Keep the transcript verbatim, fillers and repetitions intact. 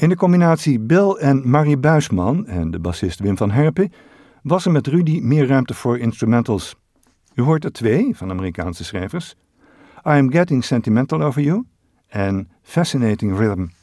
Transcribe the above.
In de combinatie Bill en Marie Buisman en de bassist Wim van Herpen was er met Rudy meer ruimte voor instrumentals. U hoort er twee van Amerikaanse schrijvers: I Am Getting Sentimental Over You en Fascinating Rhythm.